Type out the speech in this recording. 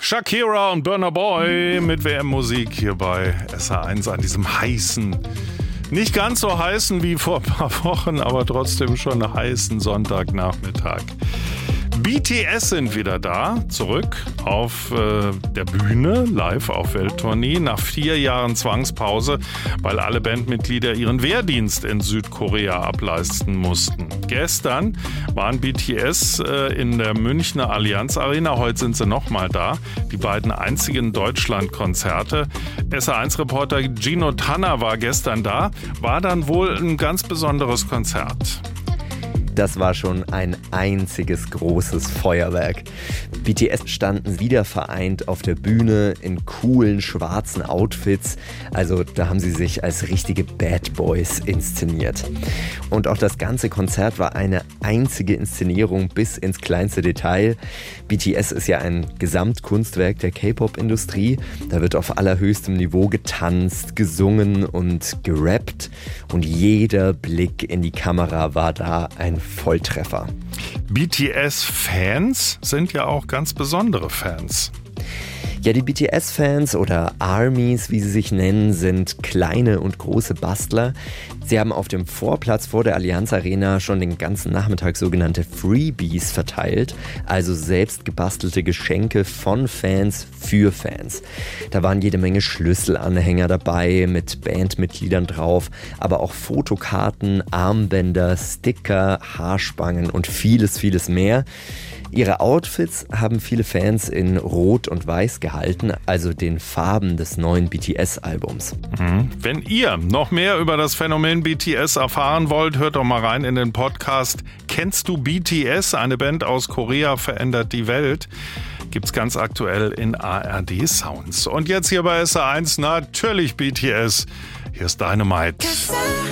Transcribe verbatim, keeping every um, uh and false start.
Shakira und Burna Boy mit W M-Musik hier bei S H eins an diesem heißen, nicht ganz so heißen wie vor ein paar Wochen, aber trotzdem schon heißen Sonntagnachmittag. B T S sind wieder da, zurück auf äh, der Bühne, live auf Welttournee, nach vier Jahren Zwangspause, weil alle Bandmitglieder ihren Wehrdienst in Südkorea ableisten mussten. Gestern waren B T S äh, in der Münchner Allianz Arena, heute sind sie nochmal da, die beiden einzigen Deutschlandkonzerte. S H eins-Reporter Gino Tanner war gestern da, war dann wohl ein ganz besonderes Konzert. Das war schon ein einziges großes Feuerwerk. B T S standen wieder vereint auf der Bühne in coolen schwarzen Outfits. Also da haben sie sich als richtige Bad Boys inszeniert. Und auch das ganze Konzert war eine einzige Inszenierung bis ins kleinste Detail. B T S ist ja ein Gesamtkunstwerk der K-Pop-Industrie. Da wird auf allerhöchstem Niveau getanzt, gesungen und gerappt. Und jeder Blick in die Kamera war da ein Volltreffer. B T S-Fans sind ja auch ganz besondere Fans. Ja, die B T S-Fans oder Armies, wie sie sich nennen, sind kleine und große Bastler. Sie haben auf dem Vorplatz vor der Allianz Arena schon den ganzen Nachmittag sogenannte Freebies verteilt, also selbst gebastelte Geschenke von Fans für Fans. Da waren jede Menge Schlüsselanhänger dabei mit Bandmitgliedern drauf, aber auch Fotokarten, Armbänder, Sticker, Haarspangen und vieles, vieles mehr. Ihre Outfits haben viele Fans in Rot und Weiß gehalten, also den Farben des neuen B T S-Albums. Mhm. Wenn ihr noch mehr über das Phänomen B T S erfahren wollt, hört doch mal rein in den Podcast Kennst du B T S? Eine Band aus Korea verändert die Welt. Gibt's ganz aktuell in A R D Sounds. Und jetzt hier bei S H eins natürlich B T S. Hier ist Dynamite.